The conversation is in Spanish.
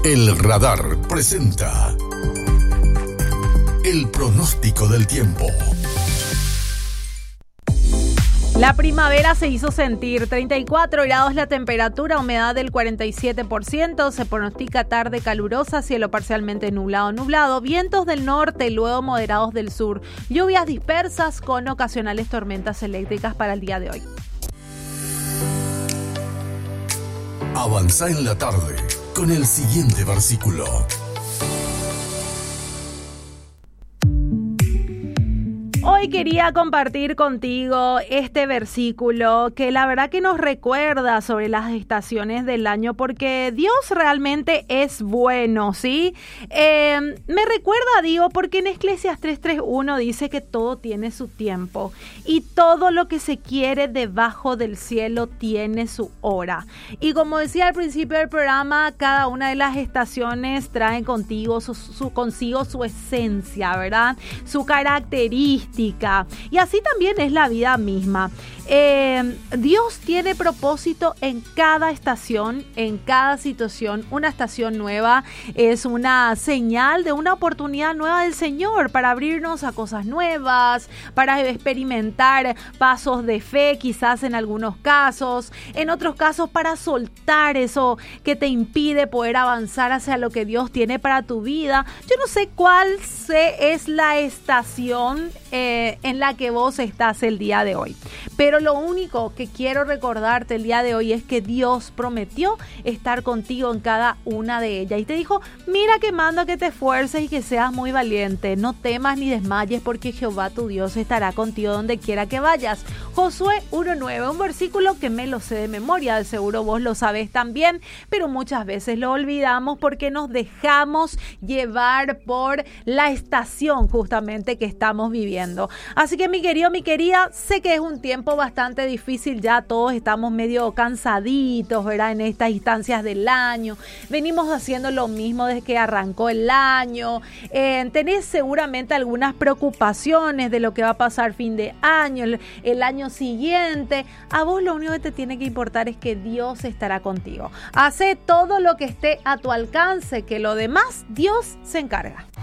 El Radar presenta el pronóstico del tiempo. La primavera se hizo sentir, 34 grados la temperatura, humedad del 47%, se pronostica tarde calurosa, cielo parcialmente nublado, vientos del norte y luego moderados del sur, lluvias dispersas con ocasionales tormentas eléctricas para el día de hoy. Avanza en la tarde con el siguiente versículo. Hoy quería compartir contigo este versículo que la verdad que nos recuerda sobre las estaciones del año, porque Dios realmente es bueno, ¿sí? Me recuerda, digo, porque en Eclesiastés 3:1 dice que todo tiene su tiempo y todo lo que se quiere debajo del cielo tiene su hora. Y como decía al principio del programa, cada una de las estaciones trae consigo su esencia, ¿verdad? Su característica. Y así también es la vida misma. Dios tiene propósito en cada estación, en cada situación. Una estación nueva es una señal de una oportunidad nueva del Señor para abrirnos a cosas nuevas, para experimentar pasos de fe, quizás en algunos casos, en otros casos para soltar eso que te impide poder avanzar hacia lo que Dios tiene para tu vida. Yo no sé cuál es la estación en la que vos estás el día de hoy, pero lo único que quiero recordarte el día de hoy es que Dios prometió estar contigo en cada una de ellas y te dijo: mira que mando a que te esfuerces y que seas muy valiente, no temas ni desmayes, porque Jehová tu Dios estará contigo donde quiera que vayas. Josué 1:9, un versículo que me lo sé de memoria, de seguro vos lo sabés también, pero muchas veces lo olvidamos porque nos dejamos llevar por la estación justamente que estamos viviendo. Así que mi querido, mi querida, sé que es un tiempo bastante difícil, ya todos estamos medio cansaditos, ¿verdad? En estas instancias del año, venimos haciendo lo mismo desde que arrancó el año, tenés seguramente algunas preocupaciones de lo que va a pasar fin de año, el año siguiente. A vos lo único que te tiene que importar es que Dios estará contigo. Hace todo lo que esté a tu alcance, que lo demás Dios se encarga.